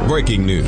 Breaking news.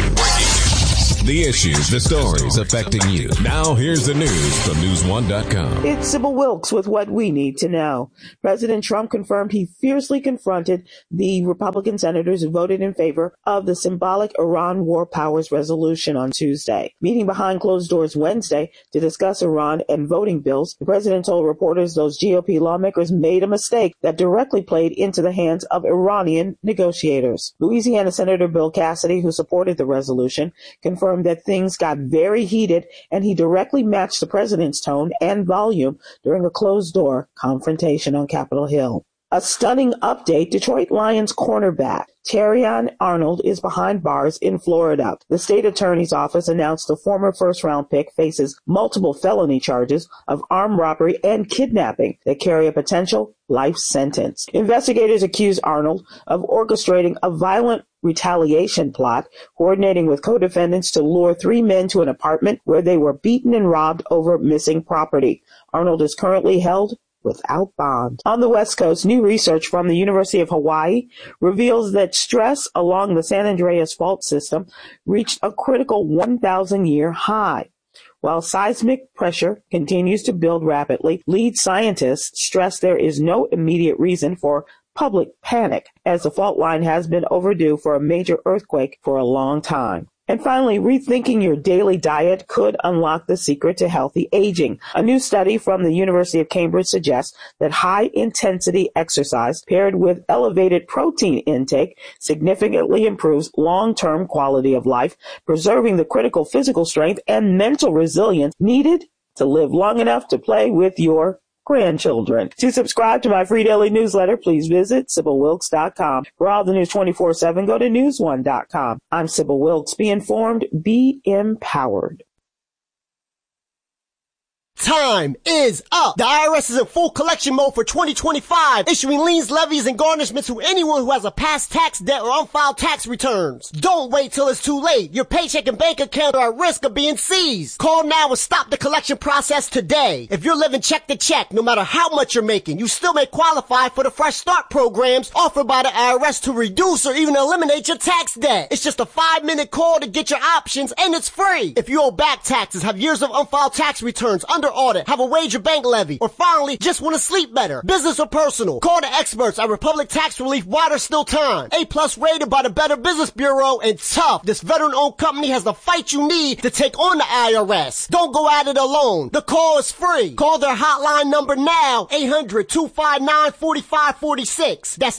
The issues, the stories affecting you. Now here's the news from News1.com. It's Sybil Wilkes with what we need to know. President Trump confirmed he fiercely confronted the Republican senators who voted in favor of the symbolic Iran War Powers Resolution on Tuesday. Meeting behind closed doors Wednesday to discuss Iran and voting bills, the president told reporters those GOP lawmakers made a mistake that directly played into the hands of Iranian negotiators. Louisiana Senator Bill Cassidy, who supported the resolution, confirmed that things got very heated, and he directly matched the president's tone and volume during a closed-door confrontation on Capitol Hill. A stunning update: Detroit Lions cornerback Terrion Arnold is behind bars in Florida. The state attorney's office announced the former first-round pick faces multiple felony charges of armed robbery and kidnapping that carry a potential life sentence. Investigators accuse Arnold of orchestrating a violent retaliation plot, coordinating with co-defendants to lure 3 men to an apartment where they were beaten and robbed over missing property. Arnold is currently held without bond. On the West Coast, new research from the University of Hawaii reveals that stress along the San Andreas fault system reached a critical 1,000-year high. While seismic pressure continues to build rapidly, lead scientists stress there is no immediate reason for public panic, as the fault line has been overdue for a major earthquake for a long time. And finally, rethinking your daily diet could unlock the secret to healthy aging. A new study from the University of Cambridge suggests that high-intensity exercise paired with elevated protein intake significantly improves long-term quality of life, preserving the critical physical strength and mental resilience needed to live long enough to play with your grandchildren. To subscribe to my free daily newsletter, please visit SybilWilkes.com. For all the news 24/7, go to News1.com. I'm Sybil Wilkes. Be informed, be empowered. Time is up. The IRS is in full collection mode for 2025, issuing liens, levies, and garnishments to anyone who has a past tax debt or unfiled tax returns. Don't wait till it's too late. Your paycheck and bank account are at risk of being seized. Call now and stop the collection process today. If you're living check to check, no matter how much you're making, you still may qualify for the Fresh Start programs offered by the IRS to reduce or even eliminate your tax debt. It's just a 5-minute call to get your options, and it's free. If you owe back taxes, have years of unfiled tax returns, under audit, have a wage or bank levy, or finally just want to sleep better, business or personal, call the experts at Republic Tax Relief while there's still time. A+ rated by the Better Business Bureau, and tough. This veteran-owned company has the fight you need to take on the IRS. Don't go at it alone. The call is free. Call their hotline number now, 800-259-4546. That's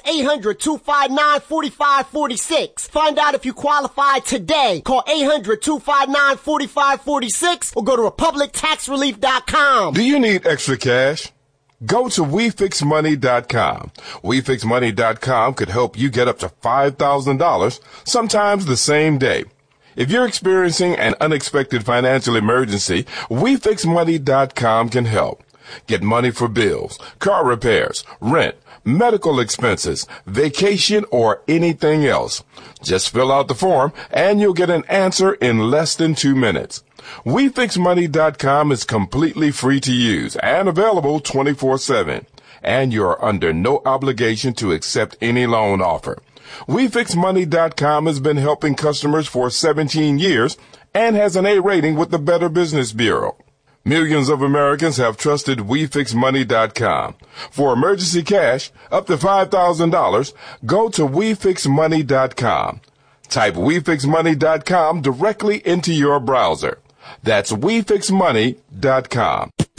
800-259-4546. Find out if you qualify today. Call 800-259-4546 or go to republictaxrelief.com. Do you need extra cash? Go to WeFixMoney.com. WeFixMoney.com could help you get up to $5,000, sometimes the same day. If you're experiencing an unexpected financial emergency, WeFixMoney.com can help. Get money for bills, car repairs, rent, medical expenses, vacation, or anything else. Just fill out the form and you'll get an answer in less than 2 minutes. WeFixMoney.com is completely free to use and available 24/7. And you're under no obligation to accept any loan offer. WeFixMoney.com has been helping customers for 17 years and has an A rating with the Better Business Bureau. Millions of Americans have trusted WeFixMoney.com. For emergency cash, up to $5,000, go to WeFixMoney.com. Type WeFixMoney.com directly into your browser. That's WeFixMoney.com.